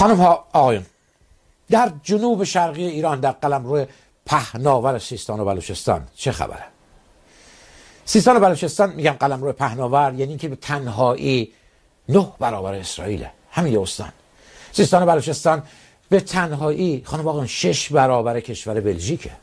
خانم ها آقایون، در جنوب شرقی ایران در قلمرو پهناور سیستان و بلوچستان چه خبره؟ سیستان و بلوچستان، میگم قلمرو پهناور یعنی که به تنهایی 9 برابر اسرائیله، همین استان. سیستان و بلوچستان به تنهایی خانم آقایون 6 برابر کشور بلژیکه.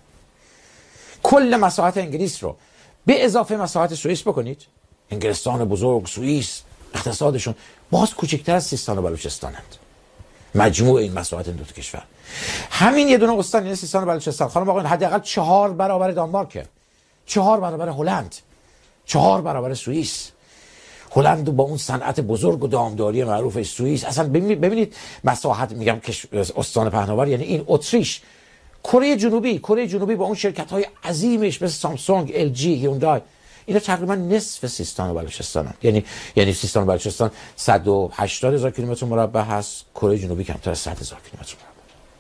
کل مساحت انگلیس رو به اضافه مساحت سوئیس بکنید، انگلستان بزرگ، سوئیس، اقتصادشون باز کوچکتر از سیستان و بلوچستانند. مجموع این مساحت این دو تا کشور، همین یه دونه استان یعنی سیستان و بلوچستان، خانم آقایون حداقل 4 برابر دانمارکه، 4 برابر هلند، 4 برابر سوئیس. هلند با اون صنعت بزرگ و دامداری معروف سوئیس، اصلا ببینید مساحت، میگم که استان پهناور یعنی این اتریش. کره جنوبی با اون شرکت‌های عظیمش مثل سامسونگ، ال جی، هیوندای، اینا تقریبا نصف سیستان و بلوچستان. یعنی سیستان و بلوچستان 180,000 کیلومتر مربع هست، کره جنوبی کمتر از 100,000 کیلومتر مربع.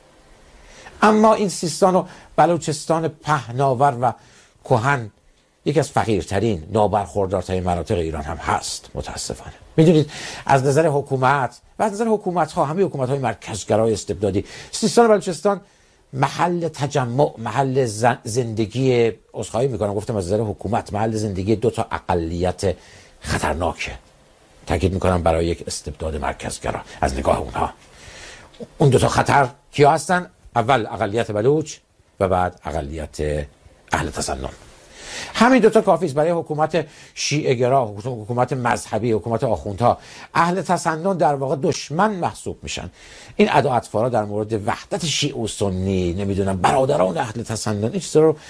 اما این سیستان و بلوچستان پهناور و کهن یکی از فقیرترین، نابرخوردارترین مناطق ایران هم هست متاسفانه. میدونید از نظر حکومت و از نظر حکومت‌ها، همه حکومت‌های مرکزگرای استبدادی، سیستان و بلوچستان محل تجمع، محل زندگی، عذرخواهی میکنم گفتم از نظر حکومت، محل زندگی 2 تا اقلیت خطرناکه. تاکید میکنم برای یک استبداد مرکزگرا از نگاه اونها. اون 2 تا خطر کیا هستن؟ اول اقلیت بلوچ و بعد اقلیت اهل تسنن. همین 2 تا کافی است برای حکومت شیعه گرا، حکومت مذهبی، حکومت آخوندها. اهل تسنن در واقع دشمن محسوب میشن. این ادا اطفارا در مورد وحدت شیعه و سنی، نمیدونم برادران اهل تسنن، این چیزا رو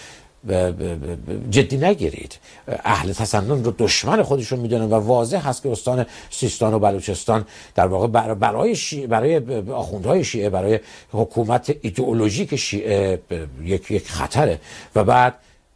جدی نگیرید. اهل تسنن رو دشمن خودشون میدونن و واضح هست که استان سیستان و بلوچستان در واقع برای آخوندهای شیعه، برای حکومت ایدئولوژیک شیعه یک خطره. و بعد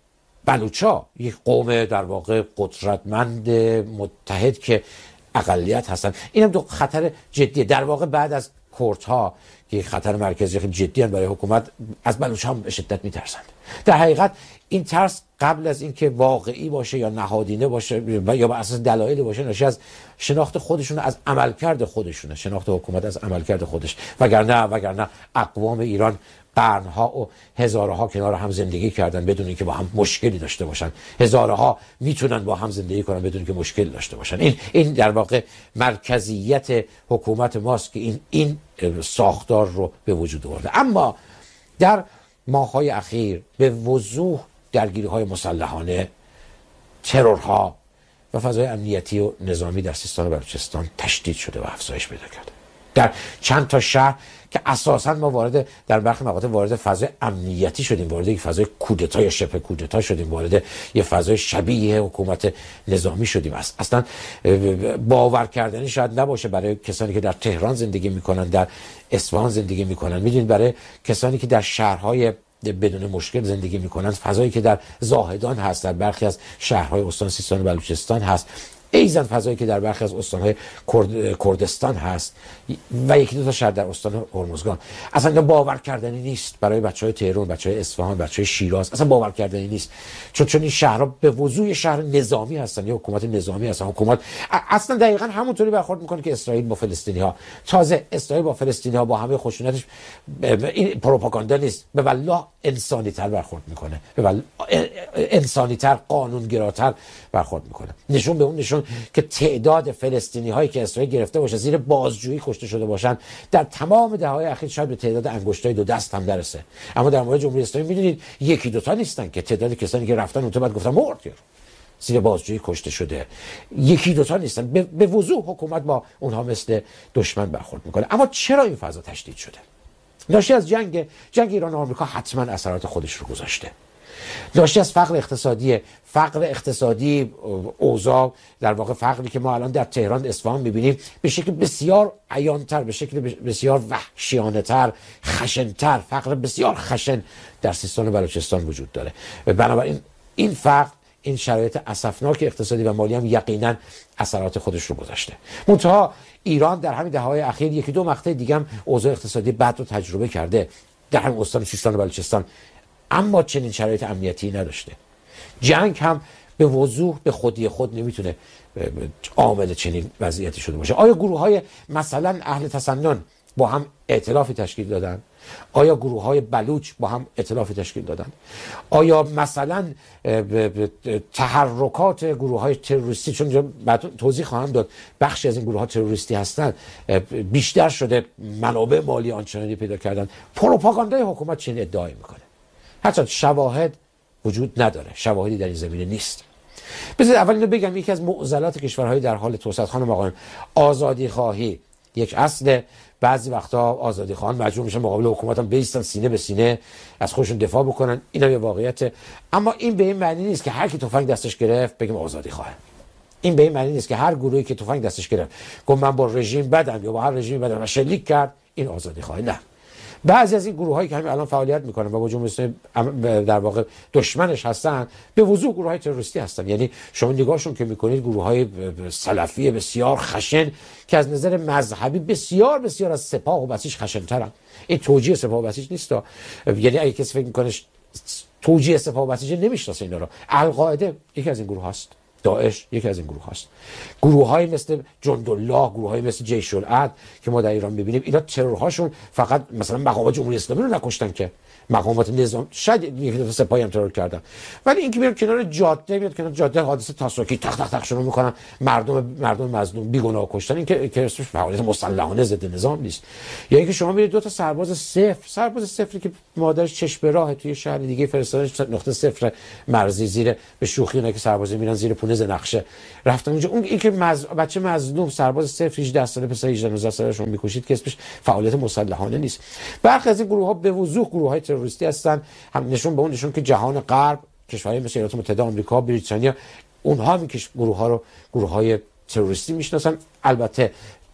بلوچا یک قوم در واقع قدرتمند متحد که اقلیت هستن، این هم 2 خطر جدیه. در واقع بعد از کردها که یک خطر مرکزی خیلی جدی برای حکومت، از بلوچ هم به شدت میترسند. در حقیقت این ترس قبل از اینکه واقعی باشه یا نهادینه باشه یا بر اساس دلایلی باشه، ناشی از شناخت خودشون، از عملکرد خودشونه، شناخت حکومت از عملکرد خودش. وگرنه اقوام ایران قرنها و هزارها کنار هم زندگی کردن بدون اینکه با هم مشکلی داشته باشن. هزارها میتونن با هم زندگی کنن بدون اینکه مشکلی داشته باشن. این در واقع مرکزیت حکومت ماست که این ساختار رو به وجود آورده. اما در ماه‌های اخیر به وضوح درگیری‌های مسلحانه، ترورها و فضای امنیتی و نظامی در سیستان و بلوچستان تشدید شده و افزایش پیدا کرده. در چند تا شهر که اساساً ما در برخی مقاطع وارد فضای امنیتی شدیم، وارد یک فضای کودتا یا شبه کودتا شدیم، وارد یک فضای شبیه حکومت نظامی شدیم. اصلا باور کردنی شاید نباشه برای کسانی که در تهران زندگی میکنن، در اصفهان زندگی میکنن. میدونید برای کسانی که در شهرهای بدون مشکل زندگی میکنن، فضایی که در زاهدان هست، در برخی از شهرهای استان سیستان و بلوچستان هست، ایزن فضایی که در برخی از استان‌های کردستان هست و 1-2 تا شهر در استان هرمزگان، اصلا باور کردنی نیست برای بچهای تهران، بچهای اصفهان، بچهای شیراز. اصلا باور کردنی نیست، چون این شهرها به وضوح شهر نظامی هستن یا حکومت نظامی هستن. حکومت اصلا دقیقاً همونطوری برخورد میکنه که اسرائیل با فلسطینی‌ها. تازه اسرائیل با فلسطینی‌ها با همه خشونتش، این پروپاگاندا نیست، به والله انسانی‌تر برخورد میکنه، به والله انسانی‌تر، قانونگراتر برخورد میکنه. نشون که تعداد فلسطینی هایی که اسرائیل گرفته باشه زیر بازجویی کشته شده باشن در تمام دهه‌های اخیر شاید به تعداد انگشتای 2 دست هم برسه. اما در مورد جمهوری اسلامی میدونید 1-2 تا نیستن که تعداد کسانی که رفتن اون تو بعد گفتن مرد زیر بازجویی کشته شده، 1-2 تا نیستن. به وضوح حکومت با اونها مثل دشمن برخورد میکنه. اما چرا این فضا تشدید شده؟ ناشی از جنگ ایران و آمریکا حتما اثرات خودش رو گذاشته. ناشی از فقر اقتصادی، اوضاع در واقع فقری که ما الان در تهران، اصفهان میبینیم به شکل بسیار عیان‌تر، به شکل بسیار وحشیانه‌تر، خشن‌تر، فقر بسیار خشن در سیستان و بلوچستان وجود داره. بنابراین این فقر، این شرایط اسفناک اقتصادی و مالی هم یقینا اثرات خودش رو گذاشته. منتها ایران در همین دهه‌های اخیر 1-2 مقطع دیگه هم اوضاع اقتصادی بد رو تجربه کرده در همین استان سیستان و بلوچستان، اما چنین شرایط امنیتی نداشته. جنگ هم به وضوح به خودی خود نمیتونه عامل چنین وضعیتی شده باشه. آیا گروه‌های مثلا اهل تسنن با هم ائتلافی تشکیل دادن؟ آیا گروه های بلوچ با هم ائتلافی تشکیل دادن؟ آیا مثلا تحرکات گروه های تروریستی، چون بعد توضیح خواهم داد بخشی از این گروه ها تروریستی هستند، بیشتر شده منابع مالی آنچنانی پیدا کردن، پروپاگاندای حکومت چنین ادعایی میکنه؟ هرچند شواهد وجود نداره، شواهدی در این زمینه نیست. بذارید اول اینو بگم، یکی از معضلات کشورهای در حال توسعه، خانم آقایان، آزادی خواهی یک اصل. بعضی وقتا آزادی خواهان مجبور میشن مقابل حکومت هم بیستن، سینه به سینه از خودشون دفاع بکنن، این هم یه واقعیته. اما این به این معنی نیست که هر کی تفنگ دستش گرفت بگیم آزادی خواه. این به این معنی نیست که هر گروهی که تفنگ دستش گرفت گفت من با رژیم بدم یا با هر رژیمی بدم و شلیک کرد این آزادی خواه. نه، بعضی از این گروهایی که همین الان فعالیت میکنن و با جمهوری در واقع دشمنش هستن، به وضوح گروه‌های تروریستی هستن. یعنی شما نگاهشون که میکنید گروه‌های سلفی بسیار خشن که از نظر مذهبی بسیار بسیار از سپاه و بسیج خشن‌ترن. این توجیه سپاه و بسیج نیست. یعنی اگه کسی فکر میکنه توجیه سپاه و بسیج، نمیشناسه اینا رو. القاعده یکی از این گروه هست، داعش یکی از این گروه هست، گروه های مثل جندالله، گروه های مثل جیش العدل که ما در ایران میبینیم، اینا ترورهاشون فقط مثلا مقامات جمهوری اسلامی رو نکشتن که مقامات نظام، شاید یک دفعه سپاهی هم ترور کردن، ولی اینکه میاد کنار جاده، میاد کنار جاده حادثه تاسوکی تق تق تق شروع میکنن، مردم مظلوم بیگناه کشتن، این که اسمش فعالیت مسلحانه ضد نظام نیست. یا اینکه شما میرید دو تا سرباز صفری که مادرش چشم به راه توی شهر دیگه فرستادنش نقطه صفر مرزی، زیر به شوخی اون که سربازا میرن زیر پونه نقشه رفتن اونجا، اون این که بچه مظلوم سرباز صفر 18 ساله پسر 18 19 ساله شون میکشید که اسمش فعالیت مسلحانه نیست. برخی از این گروه ها به وضوح گروه های تروریستی هستن، هم نشون به اون نشون که جهان غرب، کشورهای مثل ایالات متحده آمریکا، بریتانیا، اونها هم که گروه ها رو گروه های تروریستی میشناسن. البته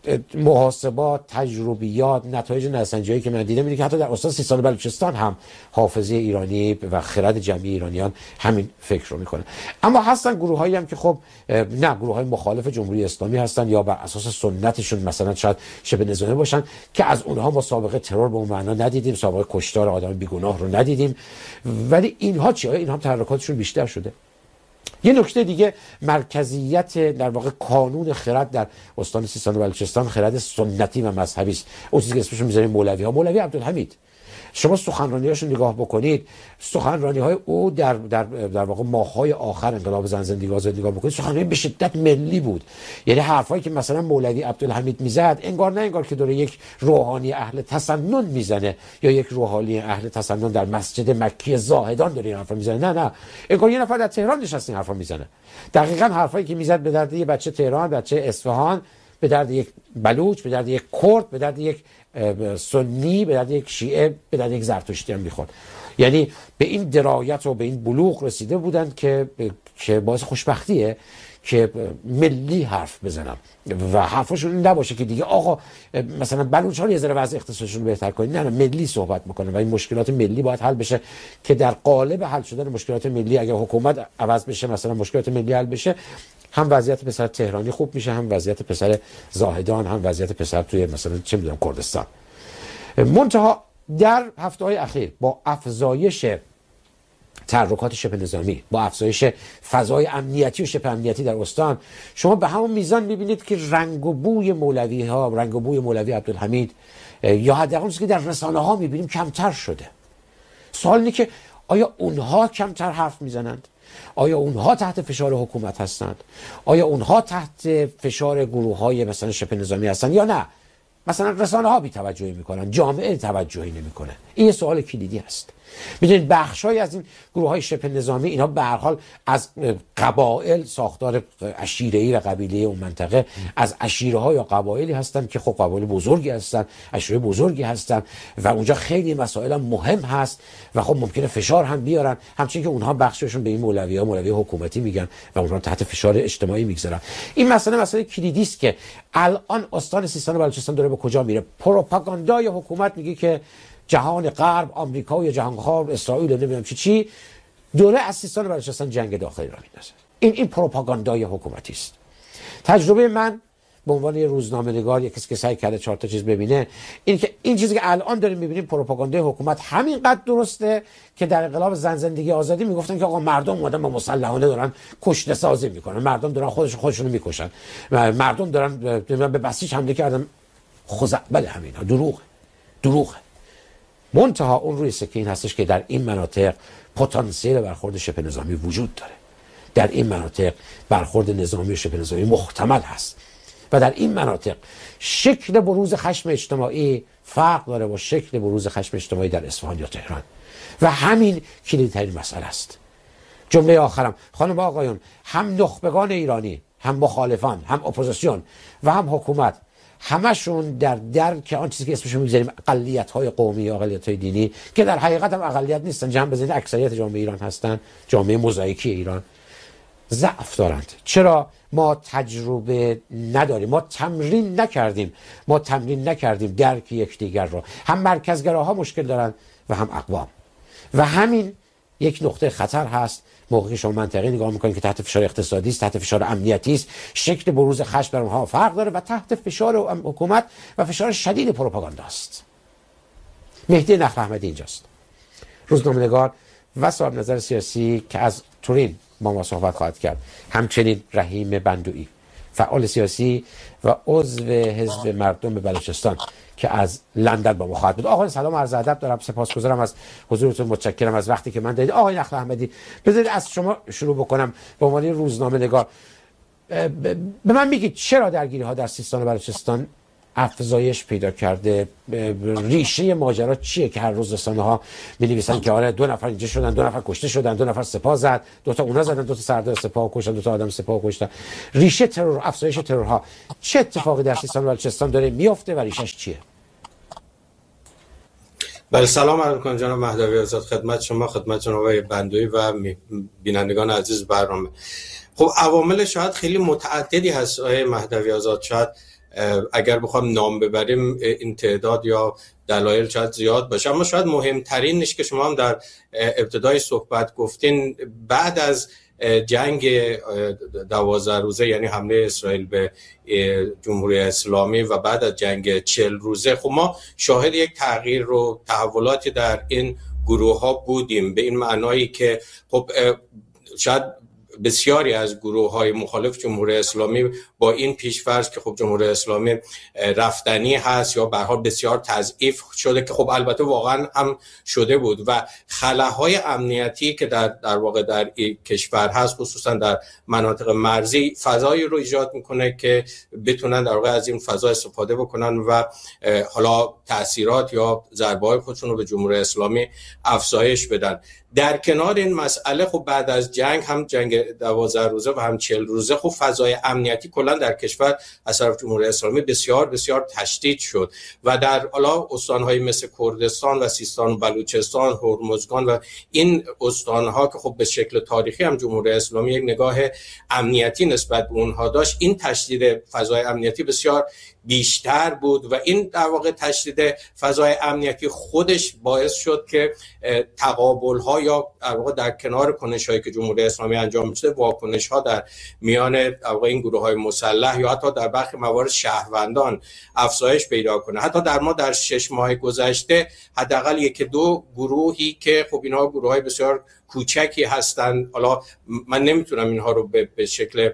محاسبات، تجربیات، نتایج نظرسنجی‌هایی که من دیدم اینه که حتی در استان سیستان و بلوچستان هم حافظه ایرانی و خرد جمعی ایرانیان همین فکر رو میکنه. اما هستن گروهایی هم که خب نه، گروه‌های مخالف جمهوری اسلامی هستن یا بر اساس سنتشون مثلا شاید شبه نظامی باشن که از اونها ما سابقه ترور به اون معنا ندیدیم، سابقه کشتار آدم بیگناه رو ندیدیم، ولی اینها چیه؟ اینها هم تحرکاتشون بیشتر شده. یه نکته دیگه، مرکزیت در واقع کانون خرد در استان سیستان و بلوچستان خرد سنتی و مذهبی است. اون چیزی که اسمش میذاریم مولوی‌ها، مولوی عبدالحمید، شما سخنرانی‌هاشو نگاه بکنید، سخنرانی‌های او در واقع ماه‌های آخر انقلاب زن زندگی آزادی نگاه بکنید، سخنرانی به شدت ملی بود. یعنی حرفایی که مثلا مولوی عبدالحمید میزد انگار نه انگار که داره یک روحانی اهل تسنن میزنه یا یک روحانی اهل تسنن در مسجد مکی زاهدان داره این حرفا میزنه، نه انگار یه نفر در تهران نشسته این حرفا میزنه. دقیقاً حرفایی که میزد به درد یه بچه تهران، بچه اصفهان، به درد یک بلوچ، به درد یک کرد، به درد یک سنی، به درد یک شیعه، به درد یک زرتشتی هم میخورد. یعنی به این درایت و به این بلوغ رسیده بودن که باعث خوشبختیه که ملی حرف بزنم و حرفشون این نباشه که دیگه آقا مثلا بلوچ ها یه ذره وضع اقتصادشون بهتر کنید، نه ملی صحبت میکنه و این مشکلات ملی باید حل بشه که در قالب حل شدن مشکلات ملی اگر حکومت عوض بشه، مثلا مشکلات ملی حل بشه، هم وضعیت پسر تهرانی خوب میشه، هم وضعیت پسر زاهدان، هم وضعیت پسر توی مثلا چه میدونم کردستان. منتها در هفته‌های اخیر با افزایش تحرکات شبه نظامی، با افزایش فضای امنیتی و شبه امنیتی در استان، شما به همون میزان میبینید که رنگ و بوی مولوی ها، رنگ و بوی مولوی عبدالحمید یا حداقل که در رسانه ها میبینیم کمتر شده. سوال اینه که آیا اونها کمتر حرف میزنند؟ آیا اونها تحت فشار حکومت هستند؟ آیا اونها تحت فشار گروه های مثلا شبه نظامی هستند یا نه؟ مثلا رسانه ها بی توجهی میکنن، جامعه توجهی نمیکنه. این یه سوال کلیدی است. میدونید بخشای از این گروه های شبه نظامی اینا به هر حال از قبایل، ساختار عشیره‌ای و قبیله‌ای اون منطقه، از عشیره ها یا قبایلی هستن که خب قبایل بزرگی هستن، عشیره بزرگی هستن و اونجا خیلی مسائل مهم هست و خب ممکنه فشار هم بیارن، همچنین که اونها بخششون به این مولوی‌ها مولوی حکومتی میگن و اونها تحت فشار اجتماعی میگذارن. این مسئله کلیدی است که الان استان سیستان و بلوچستان داره به کجا میره. پروپاگاندای حکومت میگه که جهان غرب، آمریکا و جهان غرب، اسرائیل نمیدونم چی دوره از سیستان و بلوچستان جنگ داخلی را میندازه. این پروپاگاندای حکومتی است. تجربه من به عنوان یه روزنامه‌نگار، یک کسی که سعی کرده 4 تا چیز ببینه، این که این چیزی که الان داریم می‌بینیم پروپاگاندای حکومت همینقدر درسته که در انقلاب زن زندگی آزادی میگفتن که آقا مردم اومدن با مسلحانه دارن کشته سازی میکنن، مردم دارن خودشونو میکشن، مردم دارن به بسیج حمله کردن. خزعبل همینا دروغه. منتها اون روی سکه این هستش که در این مناطق پتانسیل برخورد شبه نظامی وجود داره، در این مناطق برخورد نظامی و شبه نظامی محتمل هست و در این مناطق شکل بروز خشم اجتماعی فرق داره با شکل بروز خشم اجتماعی در اصفهان یا تهران و همین کلیدترین مسئله است. جمله آخرم، خانم آقایون، هم نخبگان ایرانی، هم مخالفان، هم اپوزیسیون و هم حکومت، همشون در درک آن چیزی که اسمشون می‌ذاریم اقلیت‌های قومی یا اقلیت‌های دینی که در حقیقت هم اقلیت نیستن، جمع بزنید اکثریت جامعه ایران هستن، جامعه موزاییکی ایران، ضعف دارند. چرا؟ ما تجربه نداریم، ما تمرین نکردیم درک یکدیگر رو. هم مرکزگراها مشکل دارن و هم اقوام و همین یک نقطه خطر هست موقعی شما منطقه نگاه میکنید که تحت فشار اقتصادی است، تحت فشار امنیتی است، شکل بروز خشم در اونها فرق داره و تحت فشار حکومت و فشار شدید پروپاگاندا است. مهدی نخل احمدی اینجاست، روزنامه‌نگار و صاحب نظر سیاسی که از تورین با ما صحبت خواهد کرد. همچنین رحیم بندویی، فعال سیاسی و عضو حزب مردم بلوچستان که از لندن با ما خواهد بود. آقای سلام، عرض ادب دارم، سپاسگزارم از حضورتون، متشکرم از وقتی که من دادید. آقای نخل احمدی، بذارید از شما شروع بکنم به عنوان روزنامه‌نگار. به من میگید چرا درگیری‌ها در سیستان و بلوچستان افزایش پیدا کرده؟ ریشه ماجرا چیه که هر روز رسانه‌ها می‌نویسن که آره 2 نفر اینجا شدن، 2 نفر کشته شدن، 2 نفر سپاه زد، 2 تا اونا زدن، 2 تا سردار سپاه کشتن، 2 تا آدم سپاه کشتن. ریشه ترور، افزایش ترورها چه اتفاقی در سیستان و بلوچستان داره میفته و ریشش چیه؟ بله، سلام عرض می‌کنم جناب مهدوی آزاد، خدمت شما، خدمت جناب آقای بندوی و بینندگان عزیز برنامه. خب عوامل شاید خیلی متعددی هست آقای مهدوی آزاد، شاید اگر بخوام نام ببریم این تعداد یا دلایل شاید زیاد باشه، اما شاید مهمترینش که شما هم در ابتدای صحبت گفتین، بعد از جنگ 12 روزه یعنی حمله اسرائیل به جمهوری اسلامی و بعد از جنگ 40 روزه، خب ما شاهد یک تغییر و تحولاتی در این گروه ها بودیم، به این معنایی که خب شاید بسیاری از گروه‌های مخالف جمهوری اسلامی با این پیش‌فرض که خب جمهوری اسلامی رفتنی هست یا به هر حال بسیار تضعیف شده، که خب البته واقعا هم شده بود، و خلاهای امنیتی که در واقع در این کشور هست، خصوصا در مناطق مرزی، فضایی رو ایجاد میکنه که بتونن در واقع از این فضا استفاده بکنن و حالا تأثیرات یا ضربه‌های خودشون رو به جمهوری اسلامی افزایش بدن. در کنار این مسئله خب بعد از جنگ، هم جنگ 12 روزه و هم 40 روزه، خب فضای امنیتی کلا در کشور از طرف جمهوری اسلامی بسیار بسیار تشدید شد و در حالا استان‌های مثل کردستان و سیستان و بلوچستان، هرمزگان و این استان‌ها که خب به شکل تاریخی هم جمهوری اسلامی یک نگاه امنیتی نسبت به اونها داشت، این تشدید فضای امنیتی بسیار بیشتر بود و این در واقع تشدید فضای امنیتی خودش باعث شد که تقابل‌ها یا در واقع در کنار کنش‌هایی که جمهوری اسلامی انجام می‌داد، واکنش‌ها در میان در واقع این گروه‌های مسلح یا حتی در برخی موارد شهروندان افزایش پیدا کنه. حتی در 6 ماه گذشته حداقل 1-2 گروهی که خب اینها گروه‌های بسیار کوچکی هستند، حالا من نمیتونم اینها رو به شکل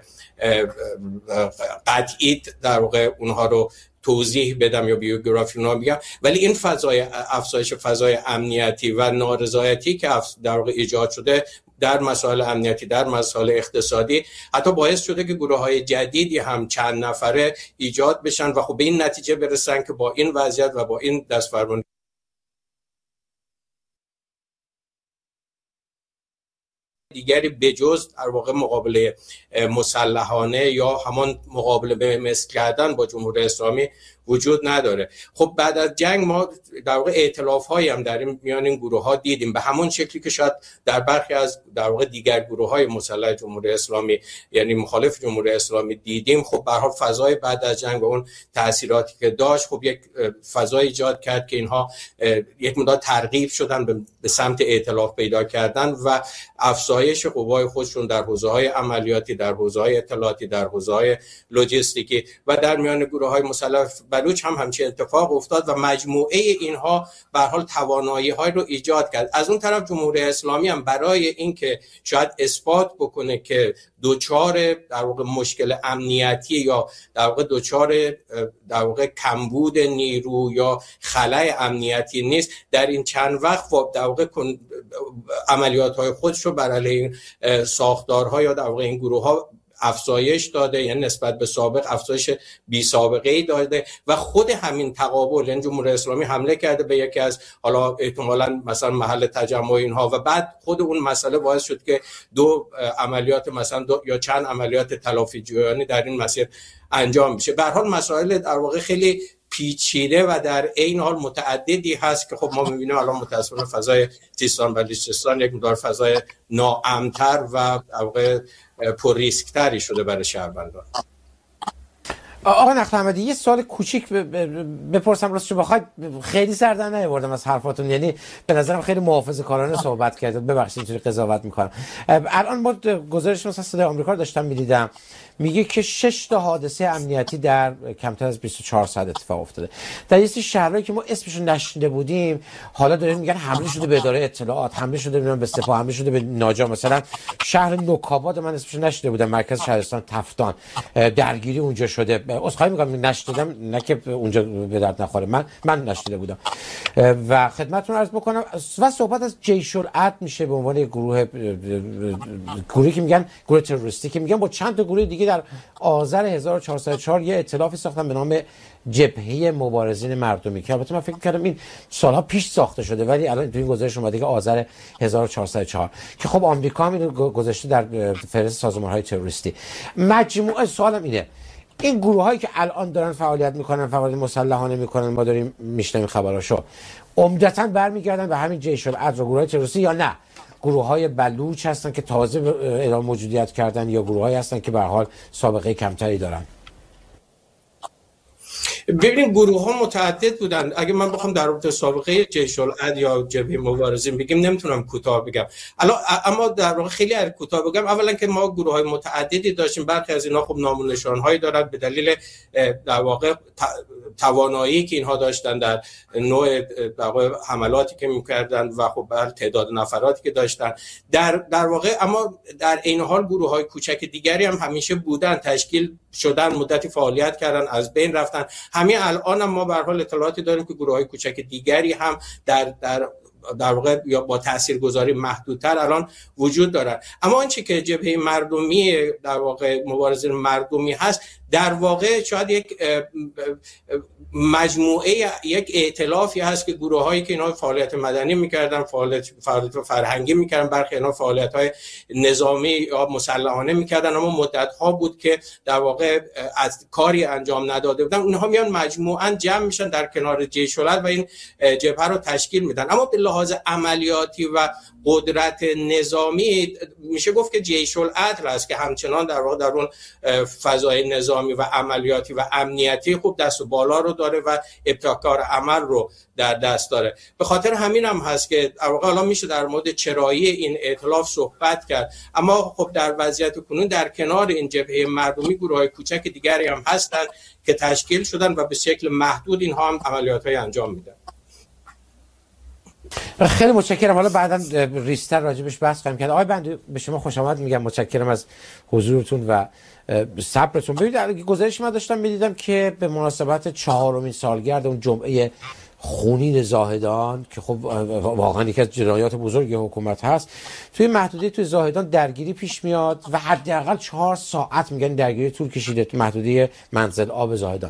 قطعی در واقع اونها رو توضیح بدم یا بیوگرافی اونا بگم، ولی این افزایش فضای امنیتی و نارضایتی که در واقع ایجاد شده در مسائل امنیتی، در مسائل اقتصادی، حتی باعث شده که گروه‌های جدیدی هم چند نفره ایجاد بشن و خب به این نتیجه برسن که با این وضعیت و با این دستفرمانی دیگری بجز در واقع مقابله مسلحانه یا همان مقابله به مثل کردن با جمهوری اسلامی وجود نداره. خب بعد از جنگ ما در واقع ائتلاف‌هایی هم در میان این گروه‌ها دیدیم، به همون شکلی که شاید در برخی از در واقع دیگر گروه‌های مسلح جمهوری اسلامی یعنی مخالف جمهوری اسلامی دیدیم. خب به هر حال فضای بعد از جنگ و اون تأثیراتی که داشت، خب یک فضای ایجاد کرد که اینها یک مقدار ترغیب شدن به سمت ائتلاف پیدا کردن و افزایش افزایش قوای خودشون در حوزه‌های عملیاتی، در حوزه‌های اطلاعاتی، در حوزه‌های لوجستیکی و در میان گروه‌های مسلح بلوچ هم همچین اتفاق افتاد و مجموعه اینها به هر حال توانایی‌های رو ایجاد کرد. از اون طرف جمهوری اسلامی هم برای اینکه شاید اثبات بکنه که دوچار در واقع مشکل امنیتی یا در واقع دوچار در واقع کمبود نیرو یا خلأ امنیتی نیست، در این چند وقت در واقع عملیات‌های خودش رو بر علیه ساختارها یا در واقع این گروه‌ها افزایش داده، یعنی نسبت به سابق افزایش بی سابقه ای داده و خود همین تقابل، یعنی جمهوری اسلامی حمله کرده به یکی از حالا احتمالاً مثلا محل تجمع اینها و بعد خود اون مسئله باعث شد که دو عملیات مثلا یا چند عملیات تلافی جویانه در این مسیر انجام بشه. به هر حال مسائل در واقع خیلی پیچیده و در عین حال متعددی هست که خب ما می‌بینیم الان متأسفانه فضای سیستان بلوچستان یک مقدار فضای ناامن‌تر و در واقع پر ریسک تری شده برای شهروندان. آقا نقل احمدی یه سوال کوچیک بپرسم، راستش بخواید خیلی سر در نیاوردم از حرفاتون، یعنی به نظرم خیلی محافظه‌کارانه صحبت کردید، ببخشید اینطوری قضاوت میکنم. الان ما گزارش مثلا صدای آمریکا رو داشتم میدیدم، میگه که 6 تا حادثه امنیتی در کمتر از 24 ساعت اتفاق افتاده در یه سری شهرهایی که ما اسمشو نشنیده بودیم. حالا دارن میگن حمله شده به اداره اطلاعات، حمله شده به سپاه، حمله شده به ناجا. مثلا شهر نوکاباد من اسمشو نشنیده بودم، مرکز شهرستان تفتان، درگیری اونجا شده. عذرخواهی میکنم نشنیدم، نه که اونجا به درد نخوره، من نشنیده بودم. و خدمتتون عرض بکنم و صحبت از جیش العدل میشه به عنوان گروهی که میگن گروه تروریستی، که میگن با چند تا گروه دیگه در آذر 1404 یه ائتلافی ساختن به نام جبهه مبارزین مردمی که البته من فکر کردم این سالها پیش ساخته شده، ولی الان تو این گزارش اومده که آذر 1404 که خب آمریکا هم اینو گذاشته در فهرست سازمان‌های تروریستی. مجموعه سوالم اینه، این گروهایی که الان دارن فعالیت میکنن، فعالیت مسلحانه میکنن، ما داریم میشنویم خبراشو، عمدتاً برمیگردن به همین جیش العدل و گروهای تروریستی، یا نه گروه‌های بلوچ هستن که تازه اعلام موجودیت کردن، یا گروهایی هستن که به هر حال سابقه کمتری دارن؟ ببینید گروه ها متعدد بودن. اگه من بخوام در رابطه سابقه جیش العدل یا جبهه مبارزین بگم نمیتونم کوتاه بگم الان، اما در واقع خیلی کوتاه بگم. اولا که ما گروه های متعددی داشتیم، برخی از اینا خب نام و نشان هایی دارن به دلیل در واقع توانایی که اینها داشتن در نوع در واقع حملاتی که میکردن و خب بر تعداد نفراتی که داشتن در واقع. اما در این حال گروه های کوچک دیگری هم همیشه بودن، تشکیل شدن، مدتی فعالیت کردن، از بین رفتن. همین الان هم ما به هر حال اطلاعاتی داریم که گروه‌های کوچک دیگری هم در واقع یا با تاثیرگذاری محدودتر الان وجود دارن. اما آنچه که جبهه مردمی در واقع مبارزین مردمی هست، در واقع شاید یک مجموعه، یک ائتلافی هست که گروه‌هایی که اینا فعالیت مدنی می‌کردن، فعالیت فرهنگی می‌کردن، برخی اینا فعالیت‌های نظامی یا مسلحانه می‌کردن، اما مدت‌ها بود که در واقع از کاری انجام نداده بودن. اونها میان مجموعاً جمع میشن در کنار جیش العدل و این جبهه رو تشکیل میدن. اما به لحاظ عملیاتی و قدرت نظامی میشه گفت که جیش العدل است که همچنان در واقع در اون فضای نظامی و عملیاتی و امنیتی خوب دست و بالا رو داره و ابتکار عمل رو در دست داره. به خاطر همین هم هست که در واقع الان میشه در مورد چرایی این ائتلاف صحبت کرد. اما خب در وضعیت کنون در کنار این جبهه مردمی گروه‌های کوچک دیگری هم هستند که تشکیل شدن و به شکل محدود اینها هم عملیات‌های انجام میدن. خیلی متشکرم. حالا بعداً ریستر راجبش بحث خواهیم کرد. آقای بندی به شما خوش آمد میگم، متشکرم از حضورتون و صبرتون. ببینید گزارش من داشتم میدیدم که به مناسبت 4مین سالگرد اون جمعه خونین زاهدان که خب واقعا یکی از جنایات بزرگ حکومت هست، توی محدوده توی زاهدان درگیری پیش میاد و حداقل 4 ساعت میگن درگیری طول کشیده تو محدوده منزل آب زاهدان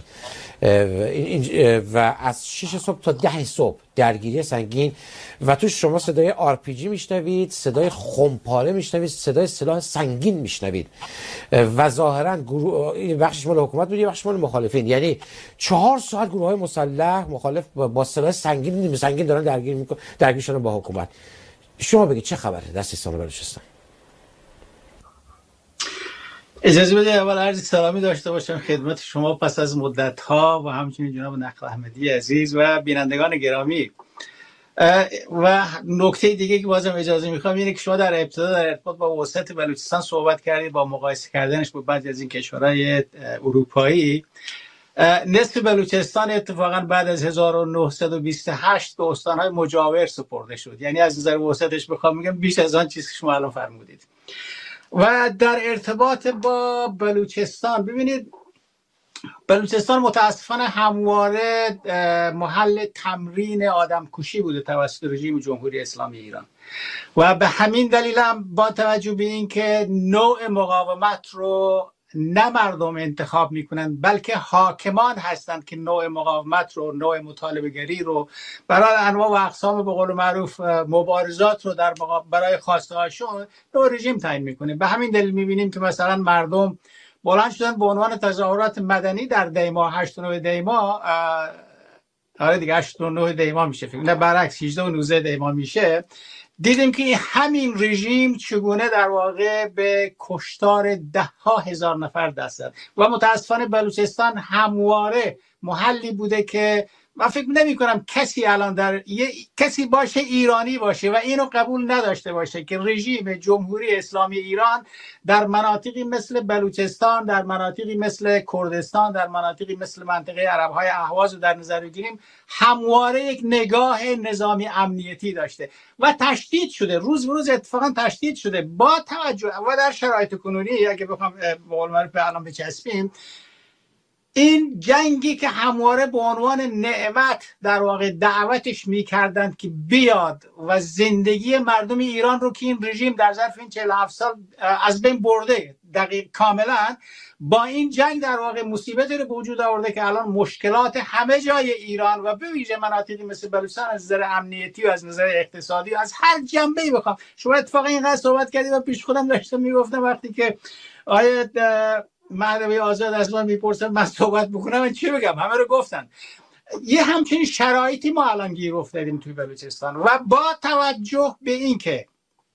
و از 6 صبح تا 10 صبح درگیری سنگین و تو شما صدای RPG میشنوید، صدای خمپاره میشنوید، صدای سلاح سنگین میشنوید و ظاهرا این بخشش مال حکومت بود، یه بخش مال مخالفین. یعنی 4 ساعت گروه‌های مسلح مخالف با سلاح سنگین دارن درگیر شدن با حکومت. شما بگید چه خبره در سیستان و بلوچستان؟ اجازه بده اول عرض سلامی داشته باشم خدمت شما پس از مدت‌ها و همچنین جناب نقل احمدی عزیز و بینندگان گرامی. و نکته دیگه که بازم اجازه میخوام اینه که شما در ابتدا در ارتباط با وسعت بلوچستان صحبت کردید با مقایسه کردنش با بعضی از این کشورهای اروپایی. نصف بلوچستان اتفاقا بعد از 1928 به استانهای مجاور سپرده شد، یعنی از نظر وسعتش بخوام میگم بیش از آن چیزی که شما الان فرمودید. و در ارتباط با بلوچستان ببینید، بلوچستان متاسفانه همواره محل تمرین آدمکشی بوده توسط رژیم جمهوری اسلامی ایران و به همین دلیل هم با توجه به این که نوع مقاومت رو نه مردم انتخاب میکنن بلکه حاکمان هستند که نوع مقاومت رو، نوع مطالبه گری رو برای انواع و اقسام به قول معروف مبارزات رو برای خواسته هاشون نوع رژیم تعیین میکنه. به همین دلیل میبینیم که مثلا مردم بلند شدن به عنوان تظاهرات مدنی در دیما 8 و 9 دیما، آره دیگه 8 و 9 دیما میشه، فکر نه برعکس 18 و 19 دیما میشه. دیدیم که همین رژیم چگونه در واقع به کشتار 10,000 نفر دست زد و متاسفانه بلوچستان همواره محلی بوده که من فکر نمی کنم کسی الان کسی باشه ایرانی باشه و اینو قبول نداشته باشه که رژیم جمهوری اسلامی ایران در مناطقی مثل بلوچستان، در مناطقی مثل کردستان، در مناطقی مثل منطقه عربهای اهواز رو در نظر بگیریم همواره یک نگاه نظامی امنیتی داشته و تشدید شده، روز به روز اتفاقا تشدید شده با توجه و در شرایط کنونی اگه بخوام به قول معروف به الان بچسبیم، این جنگی که همواره به عنوان نعمت در واقع دعوتش میکردند که بیاد و زندگی مردم ایران رو که این رژیم در ظرف این 47 سال از بین برده دقیق کاملا، با این جنگ در واقع مصیبتی رو به وجود آورده که الان مشکلات همه جای ایران و به ویژه مناطقی مثل بلوچستان از نظر امنیتی و از نظر اقتصادی و از هر جنبه‌ای بخوام، شما اتفاقا اینقدر صحبت کردید و پیش خودم داشتم میگفتم وقتی که آیه مهدوی آزاد از من میپرسن من صحبت بکنم من چی بگم، همه رو گفتن. یه همچنین شرایطی ما الان گیر افتادیم توی بلوچستان و با توجه به این که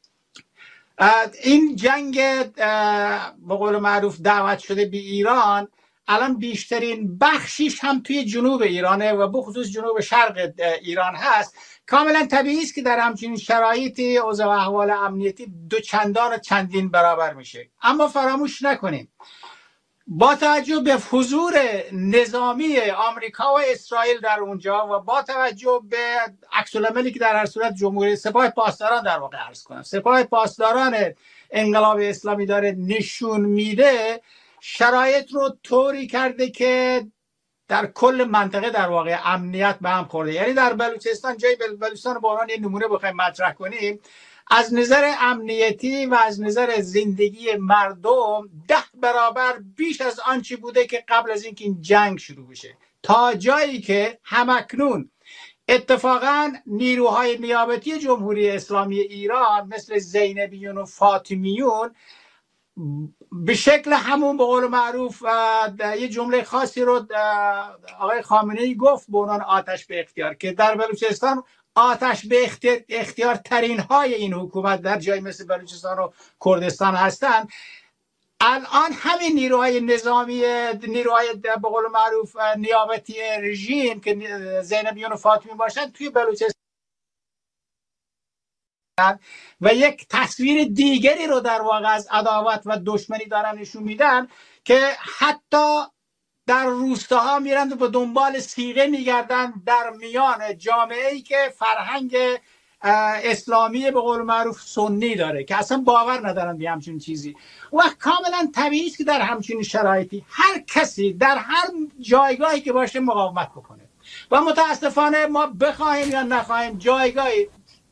این جنگ به قول معروف دعوت شده به ایران الان بیشترین بخشیش هم توی جنوب ایرانه و بخصوص جنوب شرق ایران هست، کاملا طبیعی است که در همچین شرایطی اوضاع و احوال امنیتی دو چندان و چندین برابر میشه. اما فراموش نکنیم با توجه به حضور نظامی آمریکا و اسرائیل در اونجا و با توجه به عکس العملی که در هر صورت جمهوری سپاه پاسداران در واقع عرض کنم سپاه پاسداران انقلاب اسلامی داره نشون میده، شرایط رو طوری کرده که در کل منطقه در واقع امنیت به هم خورده. یعنی در بلوچستان، جای بلوچستان به عنوان یه نمونه بخوایم مطرح کنیم، از نظر امنیتی و از نظر زندگی مردم 10 برابر بیش از آنچه بوده که قبل از اینکه این جنگ شروع بشه، تا جایی که همکنون اتفاقا نیروهای نیابتی جمهوری اسلامی ایران مثل زینبیون و فاطمیون به شکل همون به قول معروف یه جمله خاصی رو آقای خامنه‌ای گفت به عنوان آتش به اختیار، که در بلوچستان آتش به اختیار ترین های این حکومت در جای مثل بلوچستان و کردستان هستند. الان همین نیروهای نظامی، نیروهای به قول معروف نیابتی رژیم که زینبیون و فاطمی باشند توی بلوچستان و یک تصویر دیگری رو در واقع از عداوت و دشمنی دارن نشون میدن که حتی در روستاها میرند و به دنبال صیغه میگردن در میان جامعه‌ای که فرهنگ اسلامی به قول معروف سنی داره که اصلا باور ندارن به همچین چیزی و کاملا طبیعی است که در همچین شرایطی هر کسی در هر جایگاهی که باشه مقاومت بکنه و متاسفانه ما بخوایم یا نخوایم جایگاهی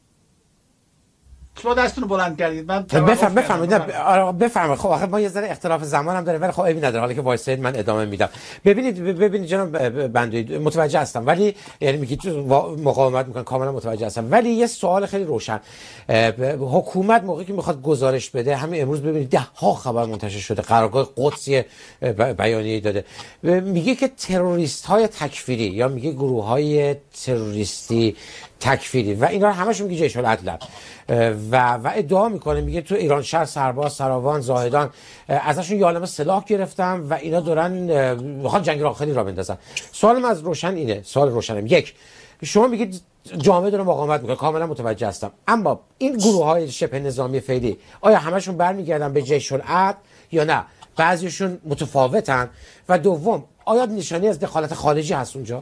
شما دستون رو بلند کردید. من بفرمایید. خب آخه ما یه ذره اختلاف زمان هم داره ولی خب عیبی نداره، حالا که وایسید من ادامه میدم. ببینید جناب بندوی متوجه هستم، ولی یعنی میگید مقاومت میکنن، کاملا متوجه هستم، ولی یه سوال خیلی روشن. حکومت موقعی که میخواد گزارش بده، همین امروز ببینید 10 ها خبر منتشر شده، قرارگاه قدسی بیانیه داده، میگه که تروریست های تکفیری یا میگه گروه های تروریستی تکفیری و اینا همشون میگه جیش العدل و ادعا میکنه، میگه تو ایران شهر سرباز، سراوان، زاهدان ازشون یالمه سلاح گرفتم و اینا دارن میخوان جنگ آخری را بندازن. سوالم از روشن اینه، سوال روشنم، یک، شما میگید جامعه داره مقاومت میکنه، کاملا متوجه هستم، اما این گروه های شبه نظامی فعلی آیا همشون برمیگردن به جیش العدل یا نه بعضیشون متفاوتن؟ و دوم آیا نشانی از دخالت خارجی هست اونجا؟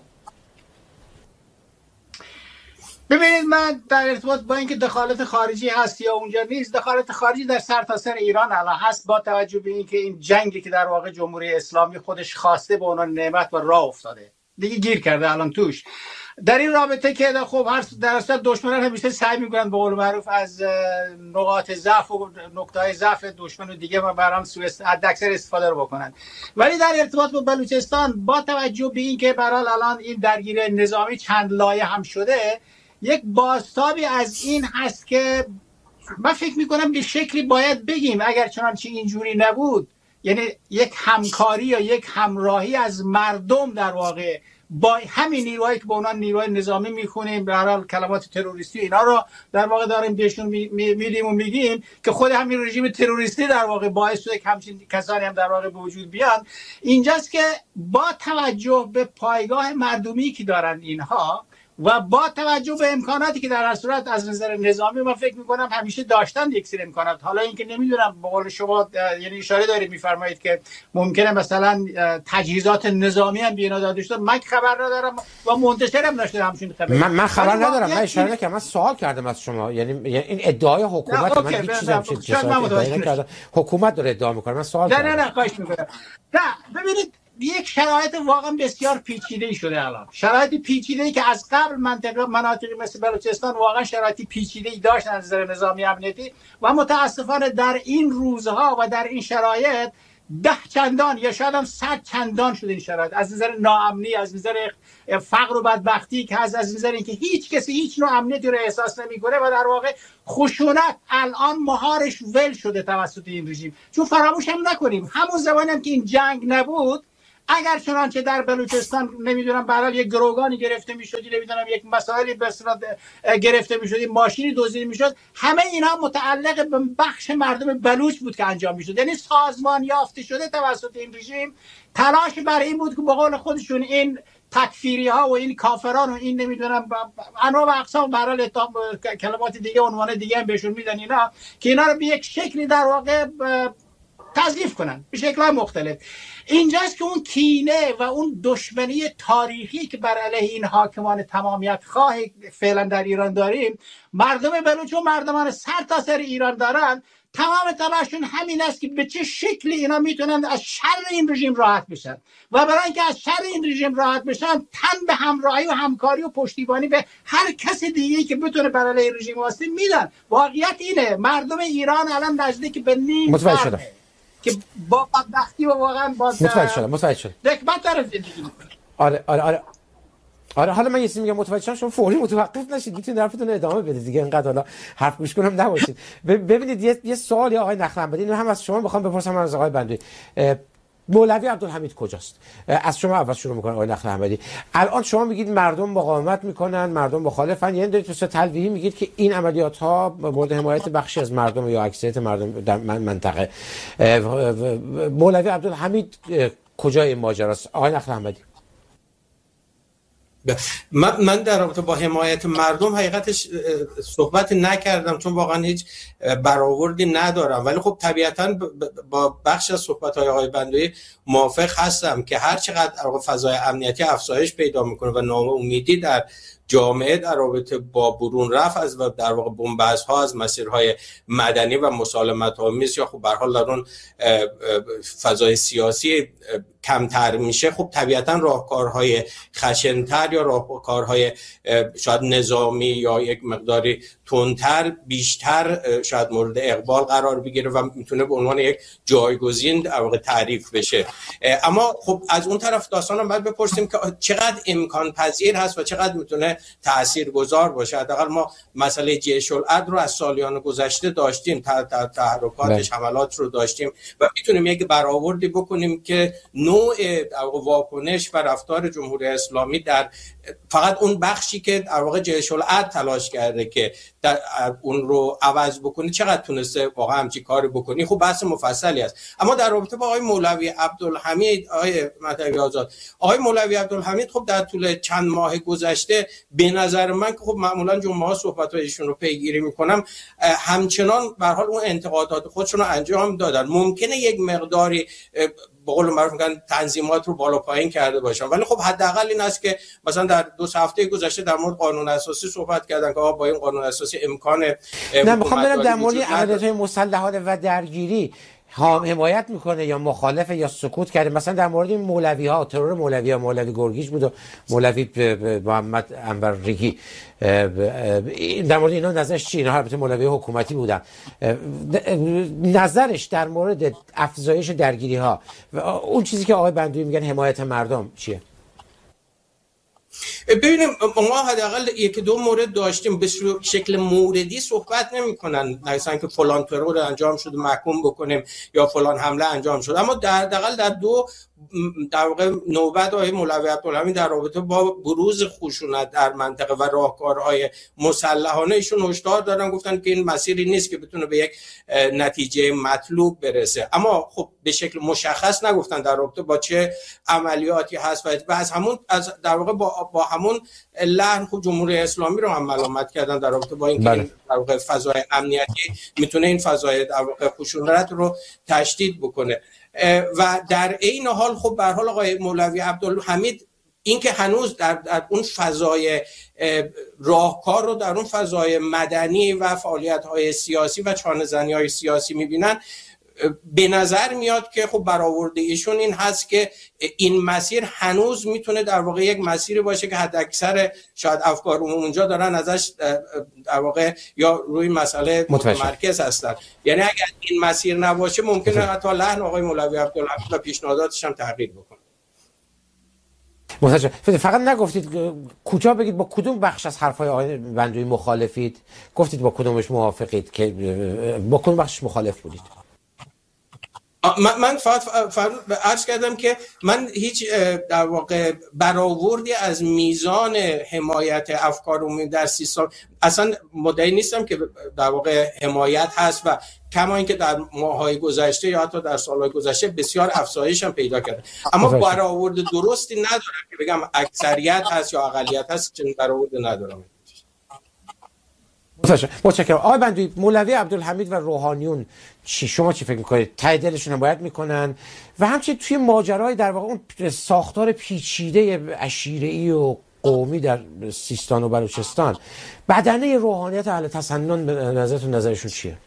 ببینید من در ارتباط با اینکه دخالت خارجی هست یا اونجا نیست، دخالت خارجی در سرتاسر ایران الان هست، با توجه به اینکه این جنگی که در واقع جمهوری اسلامی خودش خواسته به عنوان نعمت و راه افتاده دیگه گیر کرده الان توش. در این رابطه که خب هر در اصل دشمنان همیشه سعی میکنن به قول معروف از نقاط ضعف و نقطه‌های ضعف دشمن و دیگه برام حداکثر استفاده رو بکنن. ولی در ارتباط با بلوچستان با توجه به اینکه به هر حال الان این درگیری نظامی چند لایه هم شده، یک بازتابی از این هست که من فکر میکنم به شکلی باید بگیم اگر چنانچه اینجوری نبود، یعنی یک همکاری یا یک همراهی از مردم در واقع با همین نیروهایی که به اونها نیروهای نظامی میخونیم، به هر حال کلمات تروریستی اینا رو در واقع داریم بهشون میدیم و میگیم که خود همین رژیم تروریستی در واقع باعث شده که همچین کسانی هم در واقع به وجود بیان. اینجاست که با توجه به پایگاه مردمی که دارن اینها و با توجه به امکاناتی که در هر صورت از نظر نظامی من فکر میکنم همیشه داشتن یک سری امکانات، حالا اینکه نمیدونم به قول شما یعنی اشاره دارید میفرمایید که ممکنه مثلا تجهیزات نظامی هم بینا داده شده، من خبر ندارم و منتشرم نشده همچین خبر. من خبر ندارم، من اشاره نکردم، من سوال کردم از شما، یعنی این ادعای حکومت، من هیچ چیزی نمی‌دونم، حکومت داره ادعا میکنه، من سوال کردم. نه خواهش میکنم. نه ببینید یک شرایط واقعا بسیار پیچیده شده الان، شرایط پیچیده‌ای که از قبل مناطقی مثل بلوچستان واقعا شرایطی پیچیده‌ای داشتن از نظر نظامی امنیتی و متاسفانه در این روزها و در این شرایط 10 چندان یا شاید هم 100 چندان شده این شرایط، از نظر ناامنی، از نظر فقر و بدبختی که از نظر اینکه هیچ کسی هیچ نوع امنیتی رو احساس نمی‌کنه و در واقع خشونت الان مهارش ول شده توسط این رژیم. چون فراموش هم نکنیم همون زمانی هم که این جنگ نبود، اگر چنانچه در بلوچستان نمیدونم برای یک گروگانی گرفته میشدی، نمیدونم یک مسائلی به صورت گرفته میشدی، ماشینی دزدیده میشد، همه اینا متعلق به بخش مردم بلوچ بود که انجام میشد. یعنی سازمان یافته شده توسط این رژیم تلاش برای این بود که به قول خودشون این تکفیری ها و این کافران و این نمیدونم انواع و اقسام برای کلمات دیگه عنوان دیگه هم بهشون میدن اینا، که اینا رو به یک شکلی در واقع تضعیف کنن به شکل‌های مختلف. اینجاست که اون کینه و اون دشمنی تاریخی که بر علیه این حاکمان تمامیت خواه فعلا در ایران داریم، مردم بلوچ و مردمان سرتاسر ایران دارن، تمام تلاششون همین است که به چه شکلی اینا میتونن از شر این رژیم راحت بشن و برای اینکه از شر این رژیم راحت بشن تن به همراهی و همکاری و پشتیبانی به هر کس دیگه‌ای که بتونه بر علیه رژیم واسطه میدن. واقعیت اینه مردم ایران الان نزدیک به نیم متوجه شدم که با بدبختی و واقعا با متوجه شدم دکمت داره زندگی میکنه. آره حالا من یه چیزی میگم متوجه شدم، شما فوری متوقف نشید، میتونید حرفتون رو ادامه بدید دیگه، اینقدر حالا حرف گوش کنم نباشید. ببینید یه سوالی آقای نخلنبدی، اینو هم از شما میخوام بپرسم، از آقای بندوی. مولوی عبدالحمید کجاست؟ از شما اول شروع میکنم آقای نخلنبدی. الان شما میگید مردم مقاومت میکنن، مردم مخالفن، یعنی دارید به تلویحی میگید که این عملیات ها مورد حمایت بخشی از مردم یا اکثریت مردم در منطقه. مولوی عبدالحمید کجای این ماجراست آقای نخلنبدی؟ من در رابطه با حمایت مردم حقیقتش صحبت نکردم چون واقعا هیچ برآوردی ندارم، ولی خب طبیعتاً با بخش از صحبت‌های آقای بندوی موافق هستم که هر چقدر فضای امنیتی افزایش پیدا میکنه و ناامیدی در جامعه در رابطه با برون رفت از و در واقع بنبست‌ها از مسیرهای مدنی و مسالمت‌آمیز یا خب به هر حال در اون فضای سیاسی کمتر میشه، خب طبیعتاً راهکارهای خشن‌تر یا راهکارهای شاید نظامی یا یک مقداری تندتر بیشتر شاید مورد اقبال قرار بگیره و میتونه به عنوان یک جایگزین در واقع تعریف بشه. اما خب از اون طرف داستانم باید بپرسیم که چقدر امکان پذیر هست و چقدر میتونه تاثیرگذار باشه. حداقل ما مسئله جیش العدل رو از سالیان گذشته داشتیم، تحرکاتش حملات رو داشتیم و میتونیم یک برآوردی بکنیم که نوع واکنش و رفتار جمهوری اسلامی در فقط اون بخشی که در واقع جیش العدل تلاش کرده که اون رو عوض بکنه چقدر تونسته واقعا همچین کاری بکنی، خب بحث مفصلی است. اما در رابطه با آقای مولوی عبدالحمید، آقای مهدوی آزاد، آقای مولوی عبدالحمید خب در طول چند ماه گذشته به نظر من که خب معمولا جمعه ها صحبت‌های ایشون رو پیگیری میکنم، همچنان به هر حال اون انتقادات خودشون رو انجام دادن. ممکنه یک مقداری به قول معروف میگن تنظیمات رو بالا پایین کرده باشن، ولی خب حداقل این است که مثلا در 2 هفته گذشته در مورد قانون اساسی صحبت کردن که با این قانون اساسی امکان نه میخوام برم در مورد عملیات‌های مسلحانه و درگیری حمایت میکنه یا مخالفه یا سکوت کرده. مثلا در مورد این مولوی ها، ترور مولوی ها، مولوی گرگیش بود و مولوی محمد انور ریگی، در مورد اینا نظرش چیه؟ اینا البته مولوی حکومتی بودن. نظرش در مورد افزایش درگیری ها و اون چیزی که آقای بندوی میگن حمایت مردم چیه؟ ببینیم ما حداقل 1-2 مورد داشتیم، به شکل موردی صحبت نمی‌کنن، مثلا که فلان ترور انجام شد محکوم بکنیم یا فلان حمله انجام شد. اما حداقل در 2 در واقع نوبت آقای مولوی عبدالحمید در رابطه با بروز خشونت در منطقه و راهکارهای مسلحانه ایشون هشدار دادن، گفتن که این مسیری نیست که بتونه به یک نتیجه مطلوب برسه. اما خب به شکل مشخص نگفتن در رابطه با چه عملیاتی هست و از در واقع با همون لحن خب جمهوری اسلامی رو هم ملامت کردن در رابطه با اینکه این در واقع فضای امنیتی میتونه این فضای در واقع خشونت رو تشدید بکنه. و در این حال خب به هر حال آقای مولوی عبدالحمید این که هنوز در اون فضای راهکار رو در اون فضای مدنی و فعالیت‌های سیاسی و چانه‌زنی‌های سیاسی می‌بینن، به نظر میاد که خب برآورده ایشون این هست که این مسیر هنوز میتونه در واقع یک مسیری باشه که حد اکثر شاید افکار اونجا دارن ازش در واقع یا روی مسئله متمرکز هستن. یعنی اگر این مسیر نباشه ممکنه حتی لحن آقای مولوی عبدالحمید و پیشنهاداتش هم تغییر بکنه. متشکرم. فقط نگفتید کوتاه بگید با کدوم بخش از حرفای آقای بندوی مخالفید؟ گفتید با کدومش موافقید، که با کدوم بخشش مخالف بودید؟ من فقط عرض کردم که من هیچ در واقع برآوردی از میزان حمایت افکار عمومی در سیستان اصلا مدعی نیستم که در واقع حمایت هست و کما اینکه در ماه‌های گذشته یا حتی در سال‌های گذشته بسیار افزایش هم پیدا کرده، اما برآورد درستی ندارم که بگم اکثریت هست یا اقلیت هست، چنین برآورد ندارم. متشکرم. آقای بندوی، مولوی عبدالحمید و روحانیون شما چی فکر میکنید؟ ته دلشون حمایت میکنن و همچنین توی ماجرای در واقع اون ساختار پیچیده عشیره‌ای و قومی در سیستان و بلوچستان، بدنه روحانیت اهل تسنن به نظرتون نظرشون چیه؟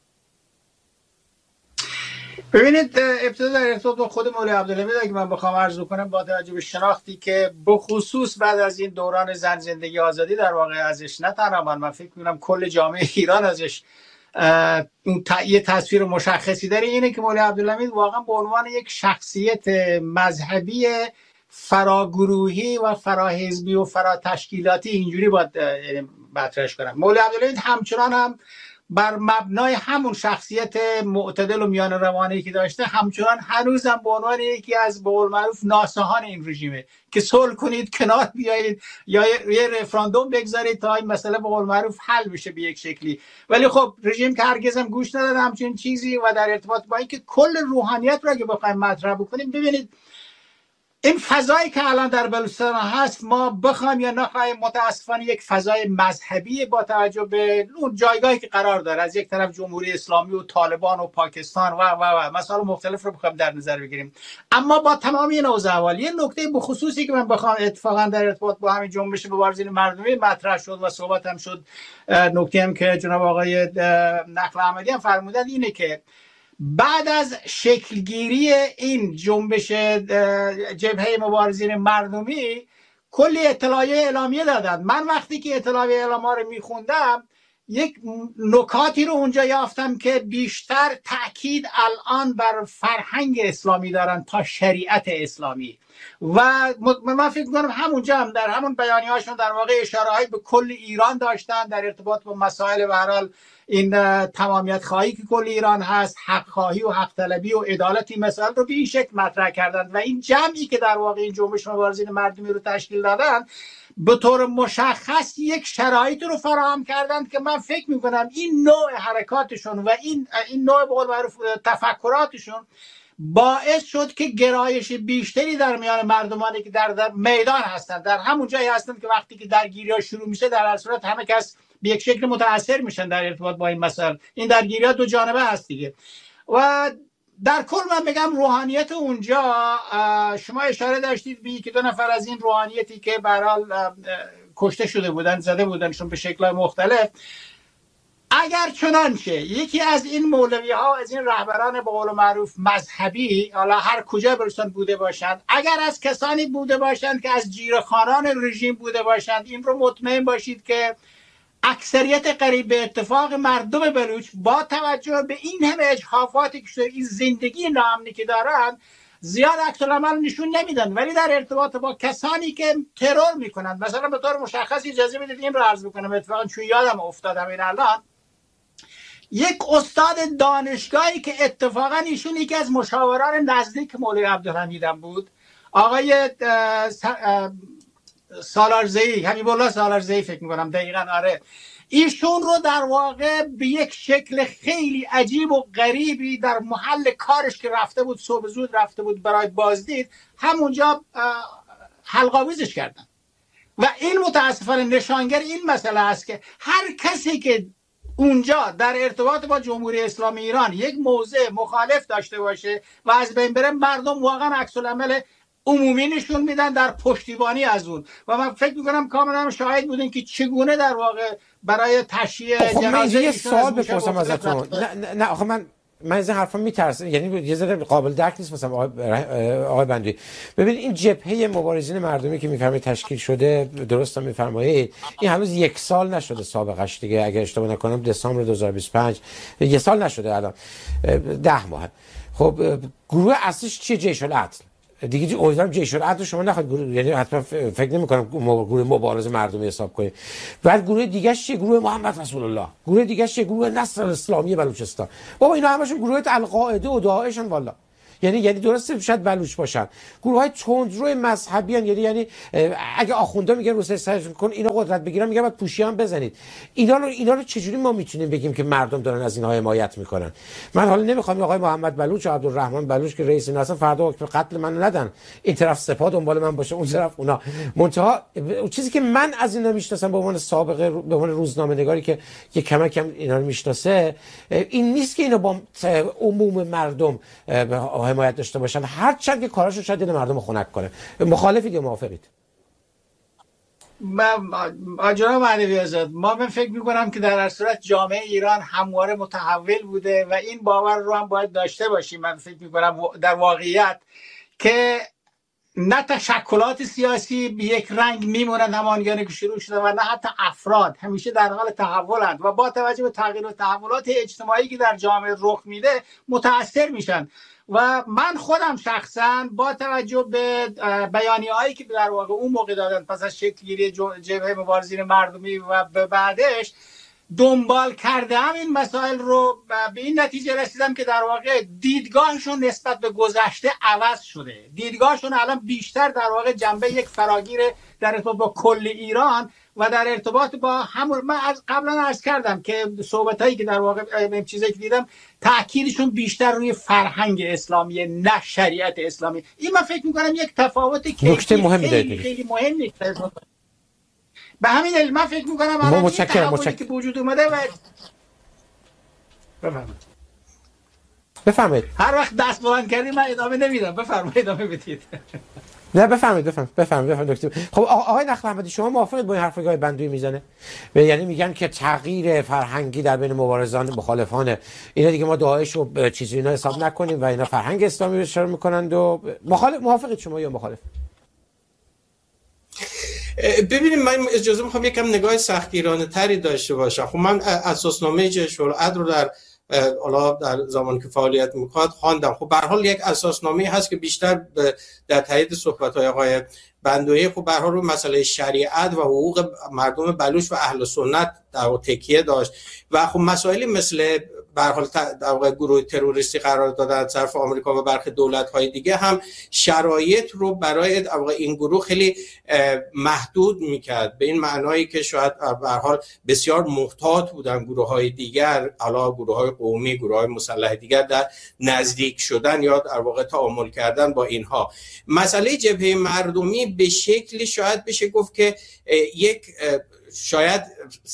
ببینید، ابتدا در ارتباط با خود مولوی عبدالحمید اگه من بخوام عرض کنم، با توجه به شناختی که بخصوص بعد از این دوران زن زندگی آزادی در واقع ازش، نه تنها من فکر می‌کنم کل جامعه ایران ازش یه تصویر مشخصی داره، اینه که مولوی عبدالحمید واقعا به عنوان یک شخصیت مذهبی فراگروهی و فراحزبی و فراتشکیلاتی اینجوری باید مطرحش کنم. مولوی عبدالحمید همچنان هم بر مبنای همون شخصیت معتدل و میان روانی که داشته، همچنان هنوزم به عنوان یکی از به قول معروف ناصحان این رژیمه که صلح کنید، کنار بیایید یا یه رفراندوم بگذارید تا این مسئله به قول معروف حل بشه به یک شکلی. ولی خب رژیم که هرگز هم گوش نداده همچین چیزی. و در ارتباط با اینکه کل روحانیت رو اگه بخوایم مطرح بکنیم، ببینید این فضایی که الان در بلوچستان هست، ما بخوایم یا نخوایم متاسفانه یک فضای مذهبی با توجه به اون جایگاهی که قرار داره، از یک طرف جمهوری اسلامی و طالبان و پاکستان و مسائل مختلف رو بخوایم در نظر بگیریم. اما با تمام این اوضاع احوال، یه نکته بخصوصی که من بخوام اتفاقا در ارتباط با همین جنبش مبارزین مردمی مطرح شد و صحبت هم شد، نکته هم که جناب آقای نقل احمدی هم فرمودن، اینه که بعد از شکلگیری این جنبش جبهه مبارزین مردمی کلی اطلاعیه اعلامیه دادن. من وقتی که اطلاعیه اعلامیه رو میخوندم، یک نکاتی رو اونجا یافتم که بیشتر تأکید الان بر فرهنگ اسلامی دارن تا شریعت اسلامی. و من فکر می‌کنم همونجا هم در همون بیانیه‌هاشون در واقع اشاره‌هایی به کل ایران داشتن در ارتباط با مسائل به هر حال این تمامیت خواهی که کل ایران هست، حق خواهی و حق طلبی و عدالت، این مسائل رو به این شکل مطرح کردن و این جمعی که در واقع این جنبش مبارزین مردمی رو تشکیل دادن به طور مشخص یک شرایطی رو فراهم کردند که من فکر میکنم این نوع حرکاتشون و این نوع به قول معروف تفکراتشون باعث شد که گرایش بیشتری در میان مردمانی که در میدان هستند، در همون جایی هستند که وقتی که درگیری‌ها شروع میشه در هر صورت همه کس به یک شکل متاثر میشن در ارتباط با این مسائل. این درگیری‌ها دو جانبه هست دیگه. و در کل من بگم روحانیت اونجا، شما اشاره داشتید به یکی دو نفر از این روحانیتی که به هر حال کشته شده بودن، زده بودنشون به شکل‌های مختلف. اگر چنانچه یکی از این مولوی ها، از این رهبران به قول معروف مذهبی، حالا هر کجا برسن بوده باشند، اگر از کسانی بوده باشند که از جیره‌خوانان رژیم بوده باشند، این رو مطمئن باشید که اکثریت قریب به اتفاق مردم بلوچ با توجه به این همه اجحافاتی که شده، این زندگی ناامنی که دارند، زیاد عکس العمل نشون نمیدن، ولی در ارتباط با کسانی که ترور میکنند، مثلا به طور مشخص اجازه بدید این رو عرض بکنم، اتفاقا چون یادم افتادم این الان، یک استاد دانشگاهی که اتفاقا ایشون یکی از مشاوران نزدیک مولوی عبدالحمیدم بود، آقای سالارزئی، حبیب الله سالارزئی فکر میکنم دقیقاً، آره، ایشون رو در واقع به یک شکل خیلی عجیب و غریبی در محل کارش که رفته بود، صبح زود رفته بود برای بازدید، همونجا حلق‌آویزش کردن. و این متاسفانه نشانگر این مسئله است که هر کسی که اونجا در ارتباط با جمهوری اسلامی ایران یک موضع مخالف داشته باشه و از بین بره، مردم واقعا عکس العمل عمومی نشون میدن در پشتیبانی از اون. و من فکر میکنم کاملا شاهد بودین که چگونه در واقع برای تشییع جنازه یه سوال بپرسم ازتون. نه آخه من از این حرفا میترسم، یعنی یه ذره قابل درک نیست. مثلا آقای بندوی، ببینید این جبهه مبارزین مردمی که میفرمایید تشکیل شده، درست هم میفرمایید، این هنوز یک سال نشده سابقش دیگه، اگه اشتباه نکنم دسامبر 2025 یک سال نشده، الان 10 ماه. خب گروه اصلیش چیه؟ جیش العدل دیگه. امیدوارم جیش العدل شما نخواهید گروه، یعنی حتما فکر نمی‌کنم گروه مبارزه مردمی حساب کنید. بعد گروه دیگه چیه؟ گروه محمد رسول الله. گروه دیگه چیه؟ گروه نصر اسلامی بلوچستان. بابا اینا همشون گروه القاعده و داعشن والا. یعنی درسته شاید بلوچ باشن، گروه‌های تندرو مذهبی ان، یعنی اگه آخوندا میگن روسیه سرشون کن اینا قدرت بگیرن، میگن بعد پوشی هم بزنید. اینا رو چجوری ما میتونیم بگیم که مردم دارن از اینها حمایت میکنن؟ من حالا نمیخوام آقای محمد بلوچ و عبدالرحمن بلوچ که رئیس اینا هستن فردا حکم قتل من ندن، این طرف سپاه دنبال من باشه، اون طرف اونا. منتها چیزی که من از اینا میشناسم به عنوان سابقه، به عنوان روزنامه‌نگاری که کم اینا رو میشناسه، این نیست که اینا با عموم مردم حمایت داشته باشن، هر چند که کاراشو شاید دل مردم خنک کنه. مخالفید یا موافقید؟ جناب مهدوی آزاد، من فکر میکنم که در هر صورت جامعه ایران همواره متحول بوده و این باور رو هم باید داشته باشیم. من فکر میکنم در واقعیت که نه تشکلات سیاسی به یک رنگ میمونن همانگونه که شروع شده و نه حتی افراد همیشه در حال تحولند و با توجه به تغییر و تحولات اجتماعی که در جامعه رخ میده متاثر میشن. و من خودم شخصا با توجه به بیانیه‌هایی که در واقع اون موقع دادن پس از شکل‌گیری جبهه مبارزین مردمی و به بعدش دنبال کردم این مسائل رو، به این نتیجه رسیدم که در واقع دیدگاهشون نسبت به گذشته عوض شده. دیدگاهشون الان بیشتر در واقع جنبه یک فراگیر در ارتباط با کل ایران و در ارتباط با همون، من از قبلا عرض کردم که صحبتایی که در واقع چیزایی که دیدم تأکیدشون بیشتر روی فرهنگ اسلامی نه شریعت اسلامی. این من فکر می‌کنم یک تفاوت خیلی مهمی به همین دلیل من فکر می‌کنم الان این تحولی که وجود اومده و بفرمایید. هر وقت دست بلند کردی من ادامه نمیدم، بفرمایید ادامه بدید. نه بفرمایید دکتر. خب آقای نخل احمدی، شما موافقید با این حرفی که بندوی میزنه؟ یعنی میگن که تغییر فرهنگی در بین مبارزان مخالفان اینا دیگه ما داعش و چیزی اینا حساب نکنیم و اینا فرهنگ اسلامی رو اشاره میکنند و موافقید شما یا مخالف؟ ببینید من اجازه میخوام یکم نگاه سختگیرانه تری داشته باشم. خب من اساسنامه جیش العدل رو در حالا در زمانی که فعالیت میکنه خواندم. خب به هر حال یک اساسنامه هست که بیشتر در تایید صحبت‌های آقای بندوی خب به هر حال رو مسئله شریعت و حقوق مردم بلوچ و اهل سنت در تکیه داشت و خب مسائلی مثل به هر حال در واقع گروه تروریستی قرار دادن از طرف آمریکا و برخی دولت‌های دیگه هم شرایط رو برای در واقع این گروه خیلی محدود می‌کرد، به این معنایی که شاید به هر حال بسیار محتاط بودن گروه‌های دیگر، حالا گروه‌های قومی، گروه‌های مسلح دیگر در نزدیک شدن یا در واقع تعامل کردن با اینها. مسئله جبهه مردمی به شکلی شاید بشه گفت که یک شاید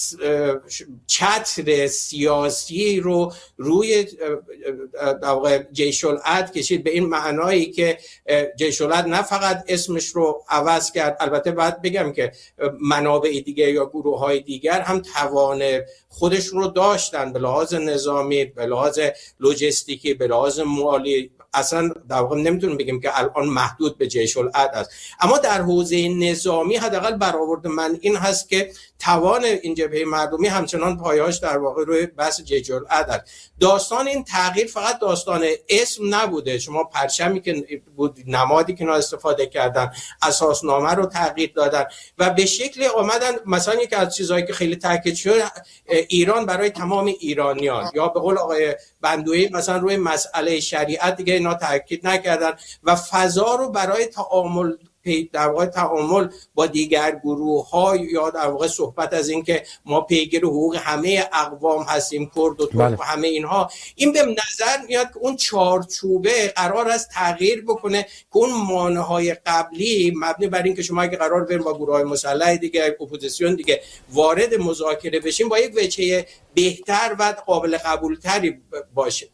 چتر سیاسی رو روی در واقع جیش العدل کشید، به این معنایی که جیش العدل نه فقط اسمش رو عوض کرد، البته باید بگم که منابع دیگر یا گروه‌های دیگر هم توان خودشون رو داشتن به لحاظ نظامی، به لحاظ لوجستیکی، به لحاظ مالی. اصلا در واقع نمیتونیم بگیم که الان محدود به جیش العدل است، اما در حوزه نظامی حداقل برآورد من این هست که توان این جبهه مردمی همچنان پایه‌اش در واقع روی بحث جیش العدل. داستان این تغییر فقط داستان اسم نبوده، شما پرچمی که بود، نمادی که اینا استفاده کردن، اساسنامه رو تغییر دادن و به شکلی آمدن. مثلا یکی از چیزایی که خیلی تاکید شد، ایران برای تمام ایرانیان، یا به قول آقای بندوی مثلا روی مسئله شریعت دیگه اینا تاکید نکردن و فضا رو برای در واقع تعامل با دیگر گروه‌ها یا در واقع صحبت از این که ما پیگیر حقوق همه اقوام هستیم، کرد و ترک و همه اینها، این به نظر میاد که اون چارچوبه قرار است تغییر بکنه که اون مانع‌های قبلی مبنی بر این که شما اگه قرار بریم با گروه‌های مسلح دیگه، اپوزیسیون دیگه وارد مذاکره بشیم، با یک وجه بهتر و قابل قبول‌تری باشه.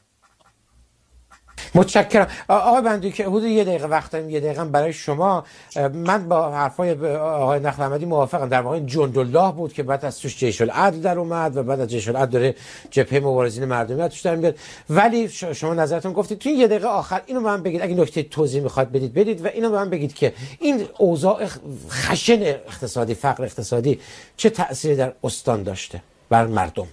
متشکرم آقای بندوی که حدود یه دقیقه وقت داریم، یه دقیقه برای شما. من با حرفای آقای نخل احمدی موافقم. در واقع جندالله بود که بعد از توش جیش العدل در اومد و بعد از جیش العدل داره جبهه مبارزین مردمی توش در میاد. ولی شما نظرتون گفتید توی یه دقیقه آخر اینو به من بگید، اگه نکته توضیح میخواد بدید و اینو به من بگید که این اوضاع خشن اقتصادی، فقر اقتصادی چه تأثیری در استان داشته بر مردم؟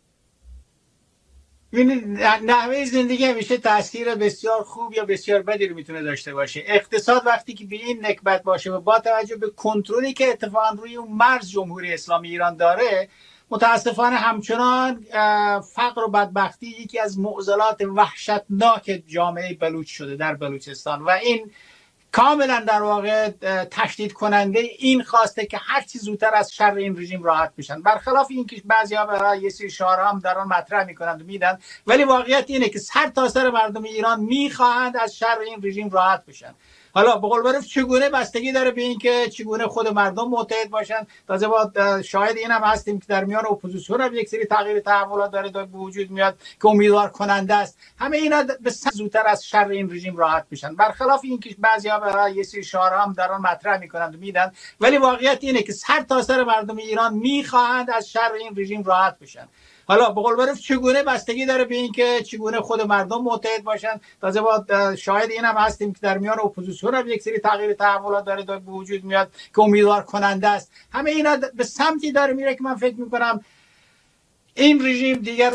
نحوه زندگی همیشه تاثیر بسیار خوب یا بسیار بدی رو میتونه داشته باشه. اقتصاد وقتی که به این نکبت باشه و با توجه به کنترلی که اتفاقا روی اون مرز جمهوری اسلامی ایران داره، متاسفانه همچنان فقر و بدبختی یکی از معضلات وحشتناک جامعه بلوچ شده در بلوچستان و این کاملا در واقع تشدید کننده این خواسته که هر چی زودتر از شر این رژیم راحت بشن، برخلاف این که بعضی‌ها برای یه سری شعارها هم در آن مطرح میکنند و میدن، ولی واقعیت اینه که سر تا سر مردم ایران میخواهند از شر این رژیم راحت بشن. حالا به قول معروف چگونه بستگی داره به این که چگونه خود مردم متحد باشن. تازه با شاهد این هم هستیم که در میان اپوزیسیون هم یک سری تغییر تحولات داره به وجود میاد که امیدوار کننده است. همه اینا به زودتر از شر این رژیم راحت بشن، برخلاف این که بعضی‌ها برای یه سری شعارها هم در آن مطرح میکنند و میدن، ولی واقعیت اینه که سر تا سر مردم ایران میخواهند از شر این رژیم راحت بشن. حالا به قول معروف چگونه بستگی داره به این که چگونه خود مردم متحد باشن. تازه با شاهد این هم هستیم که در میان اپوزیسیون هم یک سری تغییر تحولات داره به وجود میاد که امیدوار کننده است. همه اینا به سمتی داره میره که من فکر میکنم این رژیم دیگر